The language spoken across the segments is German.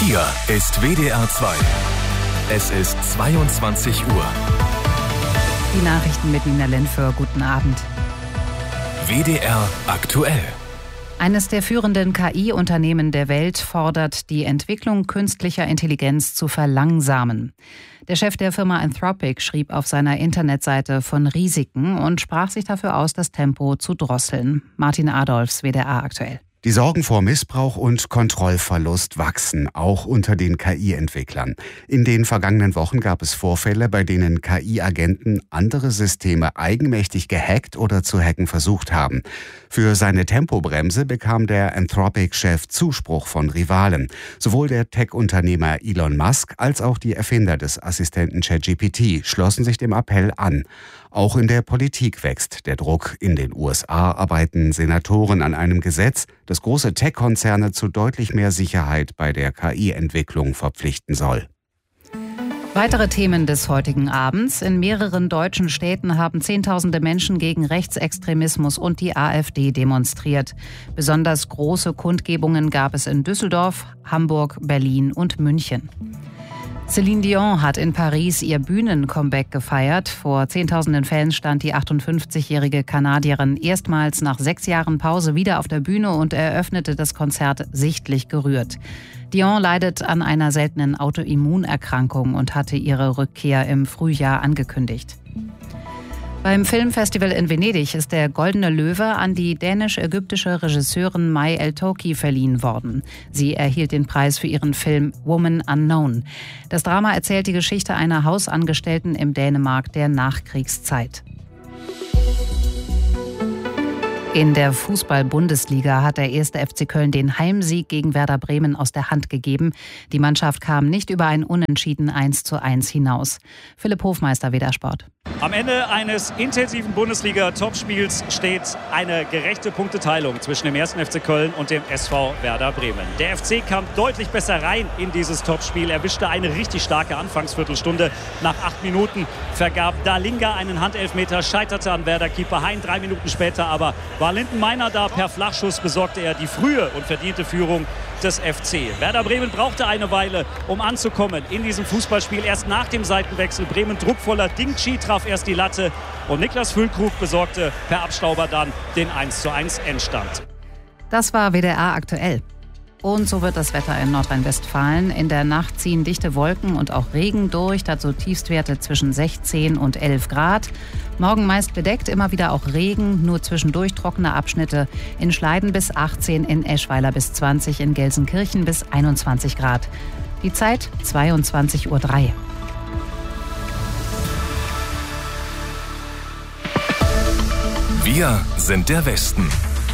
Hier ist WDR 2. Es ist 22 Uhr. Die Nachrichten mit Nina Lenfer. Guten Abend. WDR aktuell. Eines der führenden KI-Unternehmen der Welt fordert, die Entwicklung künstlicher Intelligenz zu verlangsamen. Der Chef der Firma Anthropic schrieb auf seiner Internetseite von Risiken und sprach sich dafür aus, das Tempo zu drosseln. Martin Adolfs, WDR aktuell. Die Sorgen vor Missbrauch und Kontrollverlust wachsen, auch unter den KI-Entwicklern. In den vergangenen Wochen gab es Vorfälle, bei denen KI-Agenten andere Systeme eigenmächtig gehackt oder zu hacken versucht haben. Für seine Tempobremse bekam der Anthropic-Chef Zuspruch von Rivalen. Sowohl der Tech-Unternehmer Elon Musk als auch die Erfinder des Assistenten ChatGPT schlossen sich dem Appell an. Auch in der Politik wächst der Druck. In den USA arbeiten Senatoren an einem Gesetz, das große Tech-Konzerne zu deutlich mehr Sicherheit bei der KI-Entwicklung verpflichten soll. Weitere Themen des heutigen Abends. In mehreren deutschen Städten haben Zehntausende Menschen gegen Rechtsextremismus und die AfD demonstriert. Besonders große Kundgebungen gab es in Düsseldorf, Hamburg, Berlin und München. Céline Dion hat in Paris ihr Bühnen-Comeback gefeiert. Vor Zehntausenden Fans stand die 58-jährige Kanadierin erstmals nach 6 Jahren Pause wieder auf der Bühne und eröffnete das Konzert sichtlich gerührt. Dion leidet an einer seltenen Autoimmunerkrankung und hatte ihre Rückkehr im Frühjahr angekündigt. Beim Filmfestival in Venedig ist der Goldene Löwe an die dänisch-ägyptische Regisseurin May El-Toukhy verliehen worden. Sie erhielt den Preis für ihren Film Woman Unknown. Das Drama erzählt die Geschichte einer Hausangestellten im Dänemark der Nachkriegszeit. In der Fußball-Bundesliga hat der 1. FC Köln den Heimsieg gegen Werder Bremen aus der Hand gegeben. Die Mannschaft kam nicht über ein Unentschieden 1:1 hinaus. Philipp Hofmeister, WDR Sport. Am Ende eines intensiven Bundesliga-Topspiels steht eine gerechte Punkteteilung zwischen dem 1. FC Köln und dem SV Werder Bremen. Der FC kam deutlich besser rein in dieses Topspiel, erwischte eine richtig starke Anfangsviertelstunde. Nach 8 Minuten vergab Dalinga einen Handelfmeter, scheiterte an Werder-Keeper Hein. 3 Minuten später aber war Lindenmeiner da. Per Flachschuss besorgte er die frühe und verdiente Führung des FC. Werder Bremen brauchte eine Weile, um anzukommen in diesem Fußballspiel. Erst nach dem Seitenwechsel Bremen druckvoller. Dingchi traf erst die Latte und Niklas Füllkrug besorgte per Abstauber dann den 1:1 Endstand. Das war WDR aktuell. Und so wird das Wetter in Nordrhein-Westfalen. In der Nacht ziehen dichte Wolken und auch Regen durch, dazu Tiefstwerte zwischen 16 und 11 Grad. Morgen meist bedeckt, immer wieder auch Regen, nur zwischendurch trockene Abschnitte. In Schleiden bis 18, in Eschweiler bis 20, in Gelsenkirchen bis 21 Grad. Die Zeit 22:03 Uhr. Wir sind der Westen.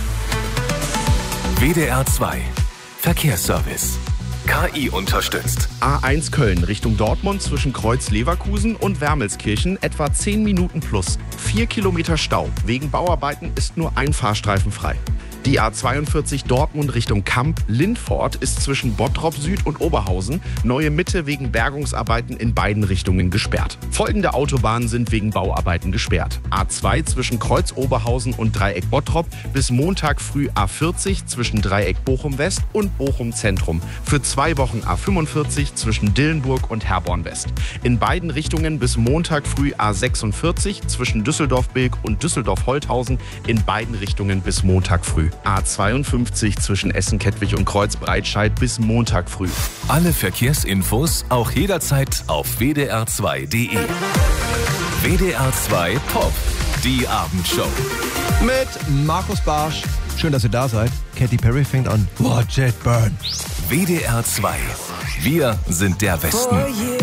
WDR 2 Verkehrsservice. KI unterstützt. A1 Köln Richtung Dortmund zwischen Kreuz Leverkusen und Wermelskirchen etwa 10 Minuten plus. 4 Kilometer Stau. Wegen Bauarbeiten ist nur ein Fahrstreifen frei. Die A42 Dortmund Richtung Kamp-Lindfort ist zwischen Bottrop Süd und Oberhausen Neue Mitte wegen Bergungsarbeiten in beiden Richtungen gesperrt. Folgende Autobahnen sind wegen Bauarbeiten gesperrt. A2 zwischen Kreuz Oberhausen und Dreieck Bottrop bis Montag früh A40 zwischen Dreieck Bochum West und Bochum Zentrum. Für 2 Wochen A45 zwischen Dillenburg und Herborn West. In beiden Richtungen bis Montag früh A46 zwischen Düsseldorf-Bilk und Düsseldorf-Holthausen. In beiden Richtungen bis Montag früh. A52 zwischen Essen-Kettwig und Kreuz-Breitscheid bis Montag früh. Alle Verkehrsinfos auch jederzeit auf wdr2.de. WDR 2 Pop, die Abendshow. Mit Markus Barsch. Schön, dass ihr da seid. Katy Perry fängt an. Watch it burn. WDR 2. Wir sind der Westen.